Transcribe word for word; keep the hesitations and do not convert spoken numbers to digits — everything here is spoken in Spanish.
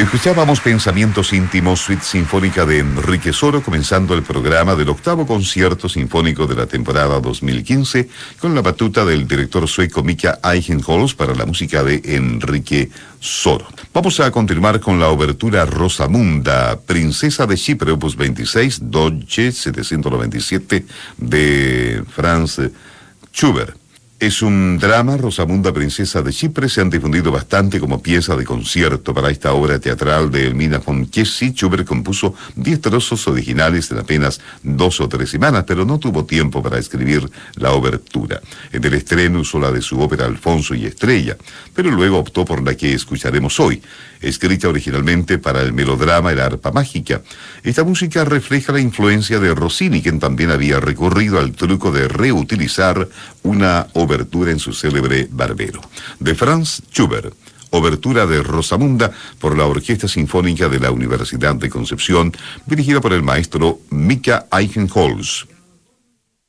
Escuchábamos Pensamientos Íntimos, suite sinfónica de Enrique Soro, comenzando el programa del octavo concierto sinfónico de la temporada dos mil quince, con la batuta del director sueco Mika Eichenholz para la música de Enrique Soro. Vamos a continuar con la obertura Rosamunda, Princesa de Chipre, opus veintiséis, Deutsche setecientos noventa y siete, de Franz Schubert. Es un drama, Rosamunda, Princesa de Chipre, se han difundido bastante como pieza de concierto. Para esta obra teatral de Elmina von Chiesi, Schubert compuso diez trozos originales en apenas dos o tres semanas, pero no tuvo tiempo para escribir la obertura. En el estreno usó la de su ópera Alfonso y Estrella, pero luego optó por la que escucharemos hoy, escrita originalmente para el melodrama El arpa mágica. Esta música refleja la influencia de Rossini, quien también había recurrido al truco de reutilizar una obertura en su célebre Barbero. De Franz Schubert, obertura de Rosamunda por la Orquesta Sinfónica de la Universidad de Concepción, dirigida por el maestro Mika Eichenholz.